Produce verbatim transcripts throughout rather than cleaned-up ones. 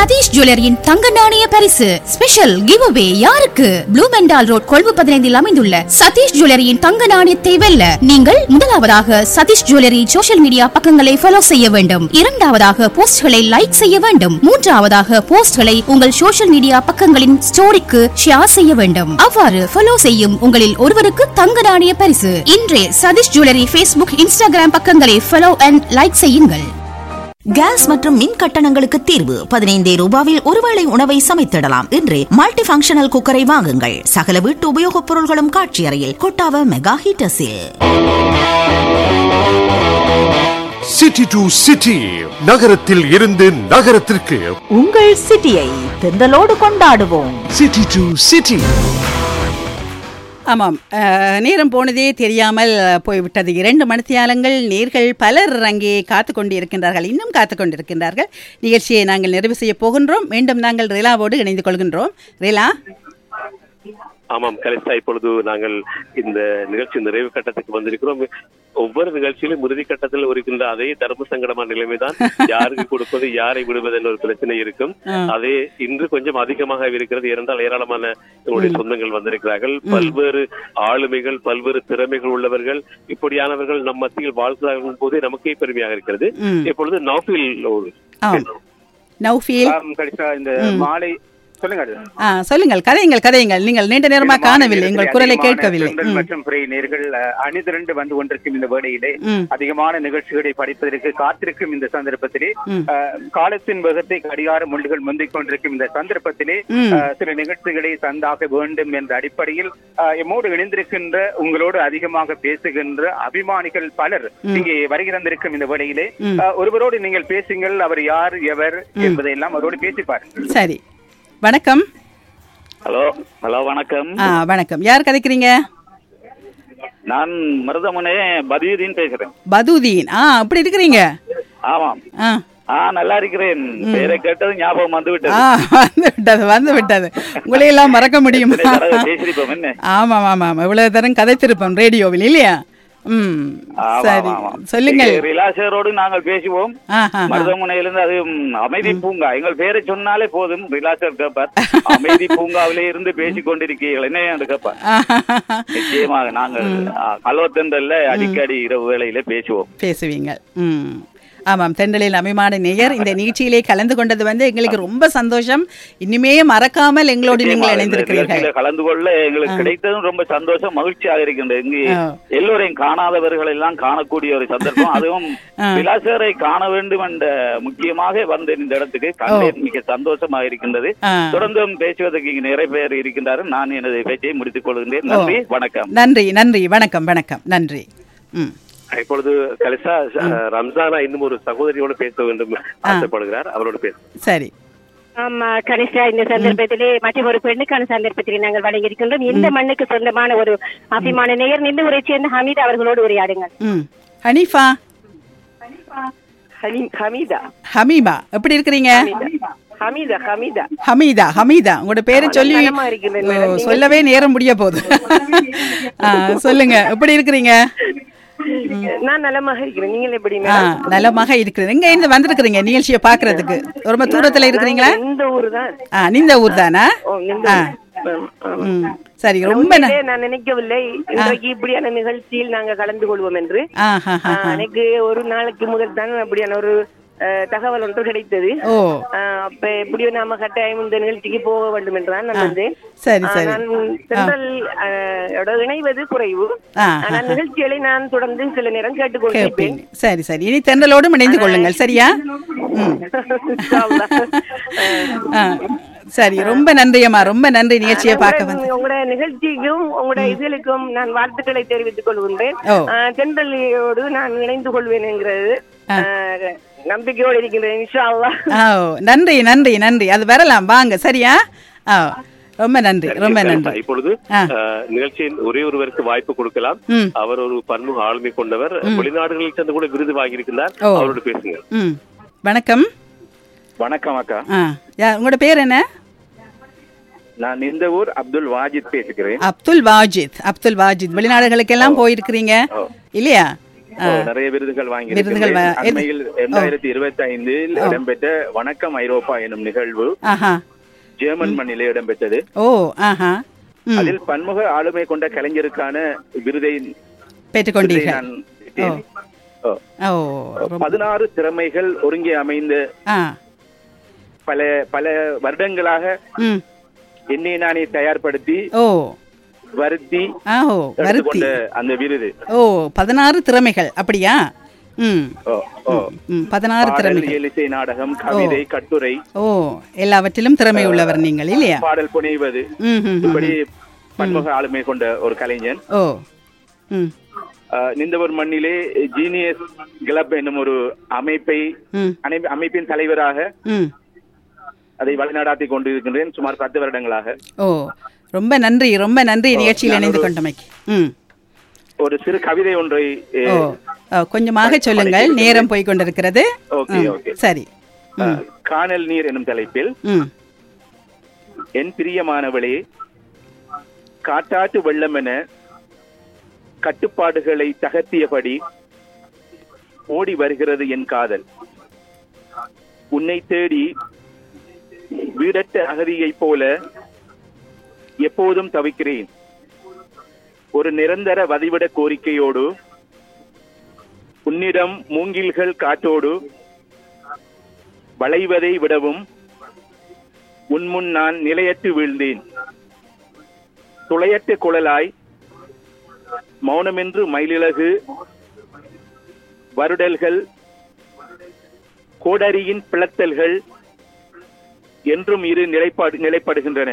சதீஷ் ஜுவல்லரியின் தங்க நாணய பரிசு ஸ்பெஷல் கிவ் அவே யாருக்கு? ப்ளூ மெண்டால் ரோட் கொழும்பு பதினைந்தில் அமைந்துள்ள சதீஷ் ஜுவல்லரியின் தங்க நாணயத்தை வெல்ல நீங்கள் முதலாவதாக சதீஷ் ஜுவல்லரி சோஷியல் மீடியா பக்கங்களை ஃபாலோ செய்ய வேண்டும். இரண்டாவதாக போஸ்ட்களை லைக் செய்ய வேண்டும். மூன்றாவதாக போஸ்ட்களை உங்கள் சோஷியல் மீடியா பக்கங்களின் ஸ்டோரிக்கு ஷேர் செய்ய வேண்டும். அவ்வாறு ஃபாலோ செய்யும் உங்களில் ஒருவருக்கு தங்க நாணய பரிசு. இன்றே சதீஷ் ஜுவல்லரி ஃபேஸ்புக், இன்ஸ்டாகிராம் பக்கங்களை ஃபாலோ அண்ட் லைக் செய்யுங்கள். கேஸ் மற்றும் மின் கட்டணங்களுக்கு தீர்வு பதினைந்தே ரூபாவில் ஒருவேளை உணவை சமைத்திடலாம். இன்றே மல்டி பங்கஷனல் குக்கரை வாங்குங்கள். சகல வீட்டு உபயோகப் பொருள்களும் காட்சி அறையில் Kottawa mega ஹீட்டர்ஸில். City to city, நகரத்தில் இருந்து நகரத்திற்கு உங்கள் சிட்டியை தென்றலோடு கொண்டாடுவோம். City to city. ஆமாம், நேரம் போனதே தெரியாமல் போய்விட்டது. இரண்டு மணித்தியாலங்கள் நேர்கள் பலர் அங்கே காத்து கொண்டிருக்கின்றார்கள், இன்னும் காத்து கொண்டிருக்கின்றார்கள். நிகழ்ச்சியை நாங்கள் நிறைவு செய்ய போகின்றோம். மீண்டும் நாங்கள் ரிலாவோடு இணைந்து கொள்கின்றோம். ரிலா. ஆமாம் கலிசா, இப்பொழுது நாங்கள் இந்த நிகழ்ச்சி நிறைவு கட்டத்துக்கு வந்திருக்கிறோம். ஒவ்வொரு நிகழ்ச்சியிலும் இறுதி கட்டத்தில் இருக்கின்ற அதே தர்ம சங்கடமான நிலைமைதான். யாருக்கு கொடுப்பது, யாரை விடுவது என்ற ஒரு பிரச்சனை இருக்கும். அதே இன்று கொஞ்சம் அதிகமாக இருக்கிறது. ஏனென்றால் ஏராளமான என்னுடைய சொந்தங்கள் வந்திருக்கிறார்கள். பல்வேறு ஆளுமைகள், பல்வேறு திறமைகள் உள்ளவர்கள், இப்படியானவர்கள் நம் மத்தியில் வாழ்கிறார்கள் போதே நமக்கே பெருமையாக இருக்கிறது. இப்பொழுது நௌஃபில் நௌஃபில் இந்த மாலை சொல்லுங்கள், கதையுங்கள் கதையுங்கள். நீங்கள் நீண்ட நேரமாக காணவில்லை, எங்கள் குரலை கேட்கவில்லை. மற்றும் நேர்கள் அணிதிரண்டு வந்து கொண்டிருக்கும் இந்த வேளையிலே அதிகமான நிகழ்ச்சிகளை படிப்பதற்கு காத்திருக்கும் இந்த சந்தர்ப்பத்திலே, காலத்தின் வேகத்தை கடிகார மொழிகள் முந்திக் கொண்டிருக்கும் இந்த சந்தர்ப்பத்திலே சில நிகழ்ச்சிகளை தந்தாக வேண்டும் என்ற அடிப்படையில் எம்மோடு இணைந்திருக்கின்ற, உங்களோடு அதிகமாக பேசுகின்ற அபிமானிகள் பலர் இங்கே வருகிறந்திருக்கும் இந்த வேளையிலே ஒருவரோடு நீங்கள் பேசுங்கள். அவர் யார், எவர் என்பதையெல்லாம் அவரோடு பேசிப்பாருங்கள். சரி, வணக்கம். ஹலோ ஹலோ வணக்கம். ஆ வணக்கம். யார் கதைக்கிறீங்க? நான் மருதமுனே பதுதீன் பேசுறேன். பதுதீன். ஆ எப்படி இருக்கிறீங்க? ஆமாம். ஆ ஆ நல்லா இருக்கிறேன். பேரை கேட்டது ஞாபகம் வந்து விட்டது. ஆ வந்து விட்டது வந்து விட்டது உங்களை எல்லாம் மறக்க முடியுமா? பேசிருப்போம் என்ன? ஆமாம் ஆமாம், இவ்வளவு தரம் கதைத்திருப்போம் ரேடியோவில் இல்லையா? ம் சரி, சொல்லுங்கள். ரிலாசரோடு நாங்கள் பேசுவோம். மருதமுனையிலிருந்து அது அமைதி பூங்கா, எங்கள் பேரை சொன்னாலே போதும் ரிலாசர் கேப்பார். அமைதி பூங்காவிலே இருந்து பேசிக் கொண்டிருக்கீர்கள் என்ன கேப்பார். நிச்சயமாக நாங்கள் கல்வத்தண்டல்ல அடிக்கடி இரவு வேளையில பேசுவோம். பேசுவீங்க. ம் ஆமாம், தென்றலில் அபிமான நேயர் இந்த நிகழ்ச்சியிலே கலந்து கொண்டது வந்து எங்களுக்கு ரொம்ப சந்தோஷம். இனிமே மறக்காமல் எங்களோடு நீங்கள் இணைந்திருக்கிறீர்கள். கலந்து கொள்ள எங்களுக்கு கிடைத்ததும் ரொம்ப சந்தோஷம், மகிழ்ச்சியாக இருக்கின்றது. இங்கு எல்லோரையும் காணாதவர்கள் எல்லாம் காணக்கூடிய ஒரு சந்தர்ப்பம். அதுவும் விலாசரை காண வேண்டும் என்ற முக்கியமாக வந்த இந்த இடத்துக்கு கண்டேன். மிக சந்தோஷமாக இருக்கின்றது. தொடர்ந்து பேசுவதற்கு இங்கு நிறைய பேர் இருக்கின்றார்கள். நான் எனது பேச்சை முடித்துக் கொள்கின்றேன். நன்றி, வணக்கம். நன்றி நன்றி, வணக்கம் வணக்கம், நன்றி. ம் இப்பொழுது கலிசா, ரம்ஜானா இன்னும் ஒரு சகோதரியோடு பேச வேண்டும் ஆசைப்படுகிறார், அவரோடு பேச. சரி. ஆமா கனிஷா, இந்த சந்தர்ப்பத்திலே மற்றும் ஒரு பெண்ணுக்கான சந்தர்ப்பத்திலே நாங்கள் வழங்கி இருக்கின்றோம். இந்த மண்ணுக்கு சொந்தமான ஒரு அபிமான நேயர் நின்று உரை சேர்ந்த ஹமீதா அவர்களோடு உரையாடுங்கள். ஹனீஃபா. ஹமீதா. ஹமீமா, எப்படி இருக்கிறீங்க? ஹமீதா ஹமீதா ஹமீதா ஹமீதா உங்களோட பேரை சொல்லி சொல்லவே நேரம் முடிய போகுது. சொல்லுங்க, எப்படி இருக்கிறீங்க? நான் நலமாக இருக்கிறேன். நீங்கள் எப்படி? நலமாக இருக்கிறேன். எங்க இருந்து வந்திருக்கிறீங்க நிகழ்ச்சியை பாக்குறதுக்கு? ரொம்ப தூரத்துல இருக்கிறீங்களா? இந்த ஊர் தான். இந்த ஊர் தானா? சரி, ரொம்ப நான் நினைக்கவில்லை இன்றைக்கு இப்படியான நிகழ்ச்சியில் நாங்க கலந்து கொள்வோம் என்று. எனக்கு ஒரு நாளைக்கு முதல் தான் அப்படியான ஒரு தகவல் ஒன்று கிடைத்தது. அப்ப எப்படியோ நாம கட்டாயம் இந்த நிகழ்ச்சிக்கு போக வேண்டும் என்றுதான் நான் வந்தேன். இணைவது குறைவு, ஆனால் நிகழ்ச்சிகளை நான் தொடர்ந்து சில நேரம் கேட்டுக்கொண்டிருப்பேன். சரி சரி, இனி தென்றலோடும் இணைந்து கொள்ளுங்கள். சரியா? சரி, ரொம்ப நன்றி அம்மா, ரொம்ப நன்றி. நிகழ்ச்சியை பார்க்க வந்து உங்களோட நிகழ்ச்சிக்கும் உங்களோட இதழுக்கும் நான் வாழ்த்துக்களை தெரிவித்துக் கொள்கின்றேன். தென்றலோடு நான் இணைந்து கொள்வேன் என்கிறது நம்பிக்கையோடு இருக்கின்றேன். இன்ஷா அல்லாஹ். நன்றி நன்றி நன்றி. அது வரலாம், வாங்க. சரியா? ரொம்ப நன்றி, ரொம்ப நன்றி. இப்பொழுது நிகழ்ச்சியின் ஒரே ஒருவருக்கு வாய்ப்பு கொடுக்கலாம். அவர் ஒரு பன்முக ஆளுமை கொண்டவர், வெளிநாடுகளில் சேர்ந்து கூட விருது வாங்கியிருக்கிறார். அவரோட பேசுங்க. வணக்கம். வணக்கம் அக்கா. உங்களோட பேர் என்ன? நான் இந்த ஊர் அப்துல் வாஜித் பேசுகிறேன். அப்துல் வாஜித். அப்துல் வாஜித், வெளிநாடுகளுக்கு எல்லாம் போயிருக்கிறீங்க இல்லையா? நிறைய விருதுகள் வாங்கி அண்மையில் இரண்டாயிரத்தி இருபத்தி ஐந்தில் இடம்பெற்ற வணக்கம் ஐரோப்பா எனும் நிகழ்வு ஜெர்மன் மண்ணிலே இடம்பெற்றது. ஓ ஆஹா. அதில் பன்முக ஆளுமை கொண்ட கலைஞருக்கான விருதை பெற்றுக்கொண்டீர்கள். பதினாறு திறமைகள் ஒருங்கே அமைந்த பல பல வருடங்களாக என்னை நானே தயார்படுத்தி வருத்தி கொண்ட அந்த விருது. ஓ பதினாறு திறமைகள் அப்படியா? பதினாறு திறமைகள். இசை, நாடகம், கவிதை, கட்டுரை, ஓ எல்லாவற்றிலும் திறமை உள்ளவர் நீங்கள் இல்லையா? பாடல் புனைவது, இப்படி பன்முக ஆளுமை கொண்ட ஒரு கலைஞன். ஓ நிந்தவர் மண்ணிலே ஜீனியஸ் கிளப் என்னும் ஒரு அமைப்பை அமைப்பின் தலைவராக அதை வழிநடாத்தி கொண்டிருக்கின்றேன் சுமார் பத்து வருடங்களாக. ஓ ரொம்ப நன்றி, ரொம்ப நன்றி நிகழ்ச்சியில் இணைந்து கொண்டமைக்கு. ஒரு சிறு கவிதை ஒன்றை கொஞ்சமாக சொல்லுங்கள், நேரம் போய் கொண்டிருக்கிறது. சரி. காணல் நீர் என்னும் தலைப்பில், என் பிரியமானவளே, காட்டாற்று வெள்ளம் என கட்டுப்பாடுகளை தகர்த்தியபடி ஓடி வருகிறது என் காதல். உன்னை தேடி வீடற்ற அகதியை போல எப்போதும் தவிக்கிறேன். ஒரு நிரந்தர வதிவிட கோரிக்கையோடு உன்னிடம் மூங்கில்கள் காற்றோடு வளைவதை விடவும் உன்முன் நான் நிலையற்று வீழ்ந்தேன். துளையற்ற குழலாய் மௌனமென்று மயிலிலகு வருடல்கள் கோடரியின் பிளத்தல்கள் என்றும் இரு நிலைப்பாடு நிலைப்படுகின்றன.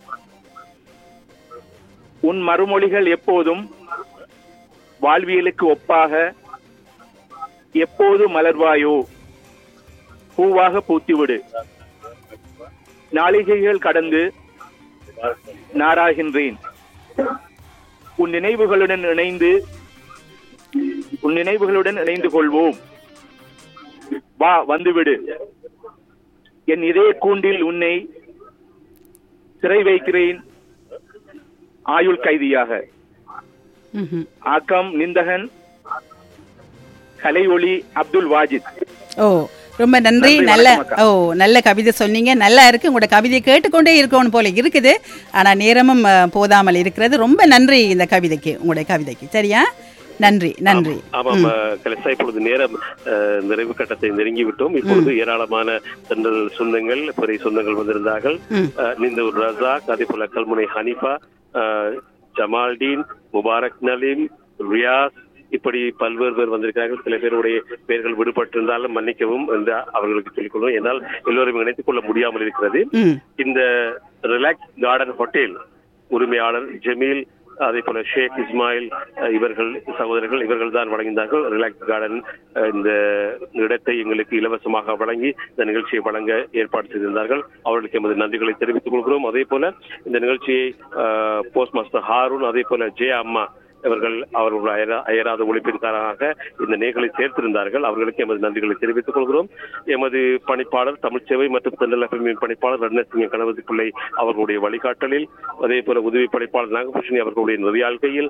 உன் மறுமொழிகள் எப்போதும் வாழ்வியலுக்கு ஒப்பாக எப்போது மலர்வாயோ பூவாக பூத்திவிடு. நாளிகைகள் கடந்து நாராகின்றேன். உன் நினைவுகளுடன் இணைந்து உன் நினைவுகளுடன் இணைந்து கொள்வோம். வா வந்துவிடு. என் இதய கூண்டில் உன்னை சிறை வைக்கிறேன் ஆயுள் கைதியாக. ஆக்கம் நிந்தகன், கலை ஒளி அப்துல் வாஜித். ஓ ரொம்ப நன்றி. நல்ல ஓ நல்ல கவிதை சொன்னீங்க, நல்லா இருக்கு. உங்களோட கவிதையை கேட்டுக்கொண்டே இருக்கணும் போல இருக்குது, ஆனா நேரமும் போதாமல் இருக்கிறது. ரொம்ப நன்றி இந்த கவிதைக்கு, உங்களுடைய கவிதைக்கு. சரியா? நன்றி நன்றி. ஆமாம் கலெக்டர், இப்பொழுது நேரம் நிறைவு கட்டத்தை நெருங்கி விட்டோம். இப்பொழுது ஏராளமான தென்றல் சொந்தங்கள், பெரிய சொந்தங்கள் வந்திருந்தார்கள். நிந்தூர் ரசாக், அதே போல கல்முனை ஹனிஃபா, ஜமால்டீன், முபாரக் நலீம், ரியாஸ், இப்படி பல்வேறு பேர் வந்திருக்கிறார்கள். சில பேருடைய பெயர்கள் விடுபட்டிருந்தாலும் மன்னிக்கவும் என்று அவர்களுக்கு சொல்லிக் கொள்வோம். என்னால் எல்லோரும் இணைத்துக் கொள்ள முடியாமல் இருக்கிறது. இந்த ரிலாக்ஸ் கார்டன் ஹோட்டல் உரிமையாளர் ஜமீல், அதே போல ஷேக் இஸ்மாயில் இவர்கள் சகோதரர்கள் இவர்கள் தான் வழங்கினார்கள். ரிலாக்ஸ் கார்டன் இந்த இடத்தை எங்களுக்கு இலவசமாக வழங்கி இந்த நிகழ்ச்சியை வழங்க ஏற்பாடு செய்திருந்தார்கள். அவர்களுக்கு எமது நன்றிகளை தெரிவித்துக் கொள்கிறோம். அதே போல இந்த நிகழ்ச்சியை போஸ்ட் மாஸ்டர் ஹாரூன், அதே போல ஜே அம்மா இவர்கள் அவர்கள் அயராத உழைப்பிற்காக இந்த நிகழ்ச்சிகளை சேர்த்திருந்தார்கள். அவர்களுக்கு எமது நன்றிகளை தெரிவித்துக் கொள்கிறோம். எமது பணிப்பாளர் தமிழ்ச்சேவை மற்றும் தென்றல் எஃப்எம் பணிப்பாளர் ரட்னசிங்க கணபதி பிள்ளை அவர்களுடைய வழிகாட்டலில், அதே போல உதவி பணிப்பாளர் நாகபூஷணி அவர்களுடைய நெறியாள்கையில்,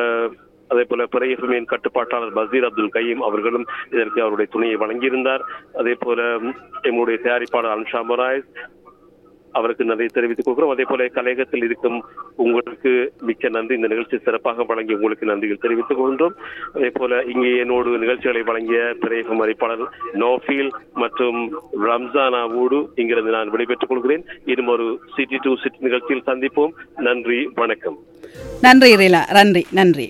அதே போல பிறை எஃப்எம் கட்டுப்பாட்டாளர் பசீர் அப்துல் கையீம் அவர்களும் இதற்கு அவருடைய துணையை வழங்கியிருந்தார். அதே போல எங்களுடைய தயாரிப்பாளர் அன்ஷா மொராய்ஸ் அவருக்கு நன்றி தெரிவித்துக் கொள்கிறோம். அதே போல கலையகத்தில் இருக்கும் உங்களுக்கு மிக்க நன்றி. இந்த நிகழ்ச்சி சிறப்பாக வழங்கி உங்களுக்கு நன்றிகள் தெரிவித்துக் கொள்கின்றோம். அதே போல இங்கே என்னோடு நிகழ்ச்சிகளை வழங்கிய பிறையகம் அறிப்பாளர் நோஃபீல் மற்றும் ரம்ஜானாவோடு இங்கிருந்து நான் விடைபெற்றுக் கொள்கிறேன். இன்னும் ஒரு சிட்டி டூ சிட்டி நிகழ்ச்சியில் சந்திப்போம். நன்றி, வணக்கம். நன்றி ரீலா, நன்றி நன்றி.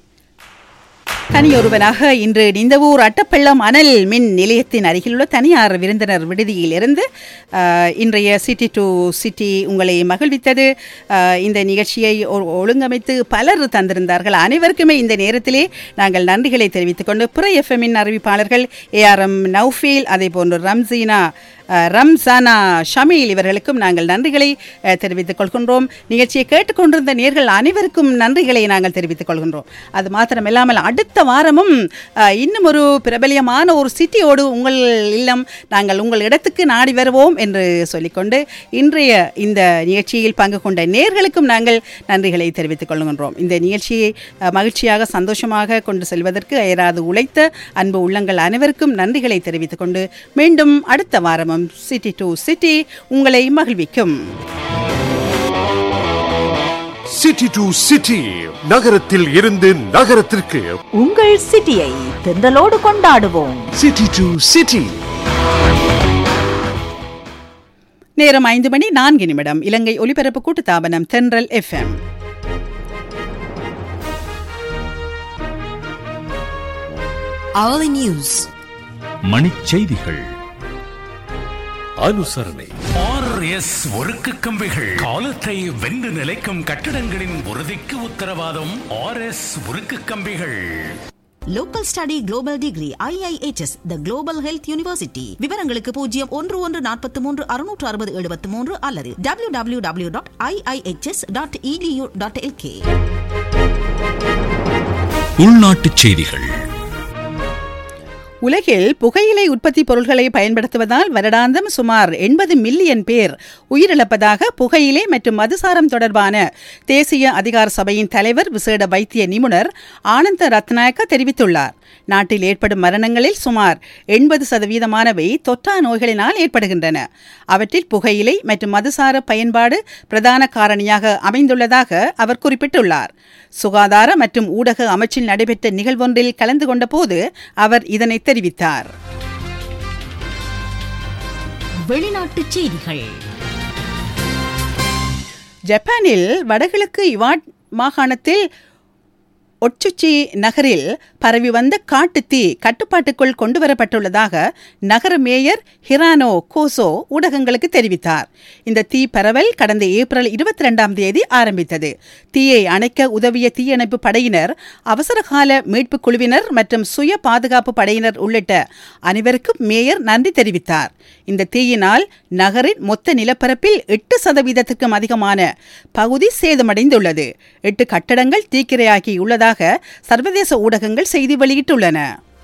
தனியொருவனாக இன்று நிந்தவூர் அட்டப்பள்ளம் அனல் மின் நிலையத்தின் அருகிலுள்ள தனியார் விருந்தினர் விடுதியில் இருந்து இன்றைய சிட்டி டு சிட்டி உங்களை மகிழ்வித்தது. இந்த நிகழ்ச்சியை ஒழுங்கமைத்து பலர் தந்திருந்தார்கள். அனைவருக்குமே இந்த நேரத்திலே நாங்கள் நன்றிகளை தெரிவித்துக் கொண்டு பிற எஃப்எம்மின் அறிவிப்பாளர்கள் ஏ ஆர் எம் நௌஃபீல், அதே போன்று ரம்சீனா ரம்சானா ஷமீல் இவர்களுக்கும் நாங்கள் நன்றிகளை தெரிவித்துக் கொள்கின்றோம். நிகழ்ச்சியை கேட்டுக்கொண்டிருந்த நேர்கள் அனைவருக்கும் நன்றிகளை நாங்கள் தெரிவித்துக் கொள்கின்றோம். அது மாத்திரமில்லாமல் அடுத்த வாரமும் இன்னும் ஒரு பிரபலியமான ஒரு சிட்டியோடு உங்கள் இல்லம் நாங்கள் உங்கள் இடத்துக்கு நாடி வருவோம் என்று சொல்லிக்கொண்டு இன்றைய இந்த நிகழ்ச்சியில் பங்கு கொண்ட நேர்களுக்கும் நாங்கள் நன்றிகளை தெரிவித்துக் கொள்கின்றோம். இந்த நிகழ்ச்சியை மகிழ்ச்சியாக சந்தோஷமாக கொண்டு செல்வதற்கு அயராது உழைத்த அன்பு உள்ளங்கள் அனைவருக்கும் நன்றிகளை தெரிவித்துக் கொண்டு மீண்டும் அடுத்த வாரமும் சிட்டி டு சிட்டி உங்களை மகிழ்விக்கும். சிட்டி டு சிட்டி, நகரத்தில் இருந்து நகரத்திற்கு உங்கள் சிட்டியை தென்றலோடு கொண்டாடுவோம். City to city. நேரம் ஐந்து மணி நான்கு நிமிடம். இலங்கை ஒலிபரப்பு கூட்டுத்தாபனம் தென்றல் எஃப்எம். Hourly News. மணிச்செய்திகள். அனுசரணை. ஆர்எஸ் ஒருக்கு கம்பிகள் காலத்தை வென்று நிலைக்கும் கட்டிடங்களின் உறுதிக்கு உத்தரவாதம். ஆர்எஸ் ஒருக்கு கம்பிகள். Local study global degree I I H S the global health university. விவரங்களுக்கு பூஜ்ஜியம் ஒன்று ஒன்று நாற்பத்தி மூன்று அறுநூற்று அறுபது எழுபத்தி மூன்று அல்லது W W W dot I I H S dot E D you dot L K. உள்நாட்டுச் செய்திகள். உலகில் புகையிலை உற்பத்தி பொருட்களை பயன்படுத்துவதால் வருடாந்தம் சுமார் எண்பது மில்லியன் பேர் உயிரிழப்பதாக புகையிலை மற்றும் மதுசாரம் தொடர்பான தேசிய அதிகார சபையின் தலைவர் விசேட வைத்திய நிபுணர் ஆனந்த ரத்நாயக்க தெரிவித்துள்ளார். நாட்டில் ஏற்படும் மரணங்களில் சுமார் எண்பது சதவீதமானவை தொற்றா நோய்களினால் ஏற்படுகின்றன. அவற்றில் புகையிலை மற்றும் மதுசார பயன்பாடு பிரதான காரணியாக அமைந்துள்ளதாக அவர் குறிப்பிட்டுள்ளார். சுகாதார மற்றும் ஊடக அமைச்சில் நடைபெற்ற நிகழ்வொன்றில் கலந்து கொண்ட போது அவர் இதனை தெரிவித்தார். வெளிநாட்டுச் செய்திகள். ஜப்பானில் வடகிழக்கு இவாட் மாகாணத்தில் ஒட்சுச்சி நகரில் பரவி வந்த காட்டுத்தீ கட்டுப்பாட்டுக்குள் கொண்டுவரப்பட்டுள்ளதாக நகர மேயர் ஹிரானோ கோசோ ஊடகங்களுக்கு தெரிவித்தார். இந்த தீ பரவல் கடந்த ஏப்ரல் இருபத்தி இரண்டாம் தேதி ஆரம்பித்தது. தீயை அணைக்க உதவிய தீயணைப்பு படையினர், அவசரகால மீட்புக் குழுவினர் மற்றும் சுய பாதுகாப்பு படையினர் உள்ளிட்ட அனைவருக்கும் மேயர் நன்றி தெரிவித்தார். இந்த தீயினால் நகரின் மொத்த நிலப்பரப்பில் எட்டு சதவீதத்திற்கும் அதிகமான பகுதி சேதமடைந்துள்ளது. எட்டு கட்டடங்கள் தீக்கிரையாகியுள்ளதாக சர்வதேச ஊடகங்கள் செய்தி வெளியிட்டுள்ளன.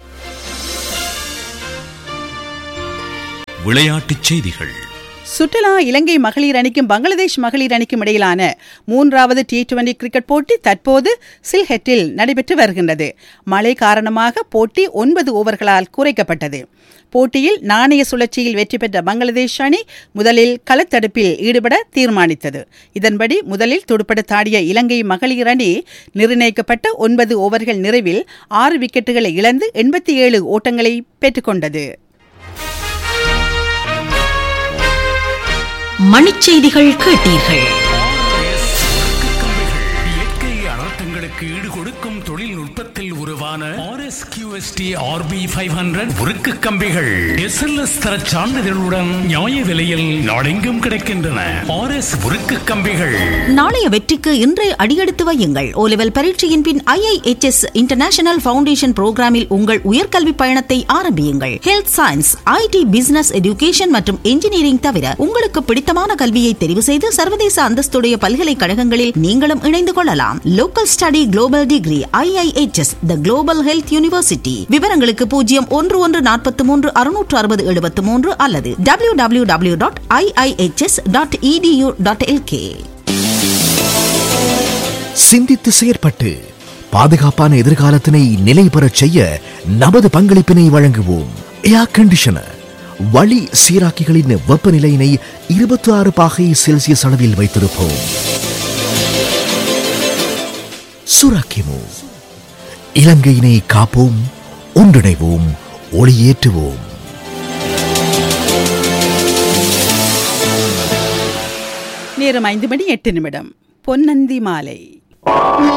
விளையாட்டுச் செய்திகள். சுற்றுலா இலங்கை மகளிர் அணிக்கும் பங்களாதேஷ் மகளிர் அணிக்கும் இடையிலான மூன்றாவது டி டுவெண்டி கிரிக்கெட் போட்டி தற்போது சில்ஹெட்டில் நடைபெற்று வருகின்றது. மழை காரணமாக போட்டி ஒன்பது ஓவர்களால் குறைக்கப்பட்டது. போட்டியில் நாணய சுழற்சியில் வெற்றி பெற்ற பங்களாதேஷ் அணி முதலில் களத்தடுப்பில் ஈடுபட தீர்மானித்தது. இதன்படி முதலில் துடுப்படுத்தாடிய இலங்கை மகளிர் அணி நிர்ணயிக்கப்பட்ட ஒன்பது ஓவர்கள் நிறைவில் ஆறு விக்கெட்டுகளை இழந்து எண்பத்தி ஏழு ஓட்டங்களை பெற்றுக்கொண்டது. மணிச்செய்திகள் கேட்டீர்கள். இயற்கை அனர்த்தங்களுக்கு ஈடுகொடுக்கும் தொழில்நுட்பத்தில் உருவான ஆர்எஸ் கியூஎஸ்டி ஆர்பி ஐந்து நூறு உருக்கு கம்பிகள் எஸ்எல்எஸ் தர சான்றிதழுடன் நியாய விலையில் நாடெங்கும் கிடைக்கின்றன. ஆர்எஸ் உருக்கு கம்பிகள். நாளைய வெற்றிக்கு இன்றே அடியெடுத்து வையுங்கள். ஓ லெவல் பரீட்சையின் பின் ஐ ஐ எச் எஸ் இன்டர்நேஷனல் ஃபவுண்டேஷன் புரோகிராமில் உங்கள் உயர்கல்வி பயணத்தை ஆரம்பியுங்கள். Health science, ID, business, education மற்றும் என்ஜினியரிங் தவிர உங்களுக்கு பிடித்தமான கல்வியை தெரிவு செய்து சர்வதேச அந்தஸ்துடைய பல்கலைக்கழகங்களில் நீங்களும் இணைந்து கொள்ளலாம். Local study global degree I I H S the global health university. விவரங்களுக்கு பூஜ்ஜியம் ஒன்று ஒன்று நாற்பத்தி மூன்று அறுநூற்று அறுபது எழுபத்தி மூன்று அல்லது W W W dot I I H S dot E D you dot L K. சிந்தித்து செயற்பட்டு பாதுகாப்பான எதிர்காலத்தினை நிலை பெறச் செய்ய நமது பங்களிப்பினை வழங்குவோம். ஏர் கண்டிஷனர் வழி சீராக்கிகளின் வெப்பநிலையினை இருபத்தி ஆறு பாகை செல்சியஸ் அளவில் வைத்திருப்போம். சுராக்கிமோ இலங்கையினை காப்போம், ஒன்றிணைவோம், ஒளியேற்றுவோம். நேரம் ஐந்து மணி எட்டு நிமிடம். பொன்னந்தி மாலை.